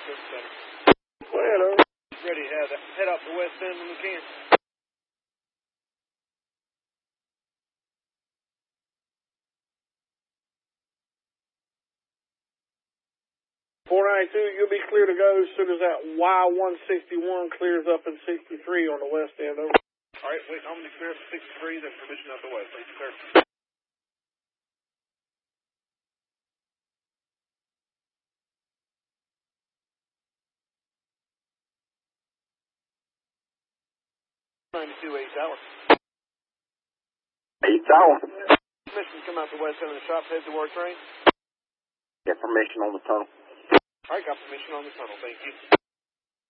Service Center. Well, Ready to head up the west end when we can. 492, you'll be clear to go as soon as that Y161 clears up in 63 on the west end. Over. All right, wait, I'm going to clear up 63, then permission out the west. Thank you, sir. '92 8 Tower. 8 Tower. Permission to come out the west end of the shop, head toward train. Get permission on the tunnel. All right, got permission on the tunnel. Thank you.